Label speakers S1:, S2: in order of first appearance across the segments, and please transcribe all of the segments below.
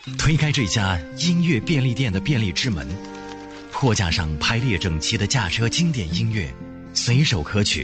S1: 推开这家音乐便利店的便利之门，货架上排列整齐的驾车经典音乐，随手可取。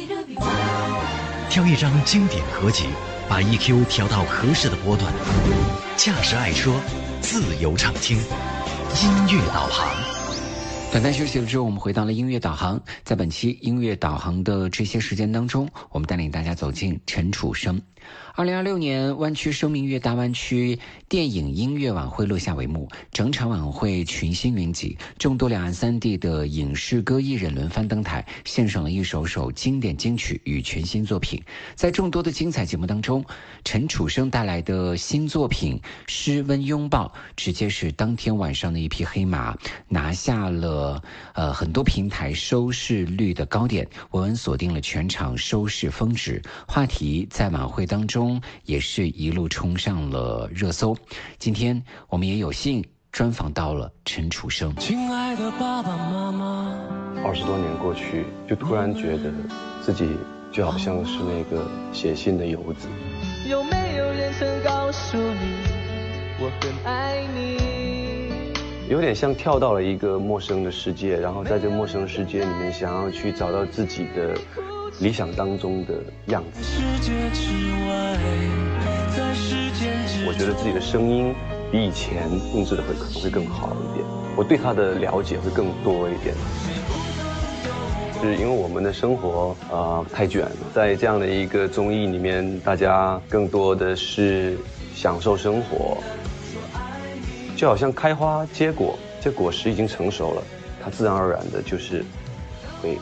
S1: 挑一张经典合集，把 EQ 调到合适的波段，驾驶爱车，自由畅听，音乐导航。
S2: 短暂休息了之后，我们回到了音乐导航。在本期音乐导航的这些时间当中，我们带领大家走进陈楚生。2026年湾区生命月大湾区电影音乐晚会落下帷幕，整场晚会群星云集，众多两岸三地的影视歌艺人轮番登台，献上了一首首经典金曲与全新作品。在众多的精彩节目当中，陈楚生带来的新作品《湿温拥抱》直接是当天晚上的一匹黑马，拿下了很多平台收视率的高点，稳稳锁定了全场收视峰值。话题在晚会当中也是一路冲上了热搜。今天我们也有幸专访到了陈楚生。
S3: 亲爱的爸爸妈妈
S4: ，20多年过去，就突然觉得自己就好像是那个写信的游子。
S3: 有没有人曾告诉你我很爱你？
S4: 有点像跳到了一个陌生的世界，然后在这陌生的世界里面想要去找到自己的理想当中的样子。我觉得自己的声音比以前控制的可能会更好一点，我对他的了解会更多一点。是因为我们的生活太卷了，在这样的一个综艺里面，大家更多的是享受生活，就好像开花结果，这果实已经成熟了，它自然而然的就是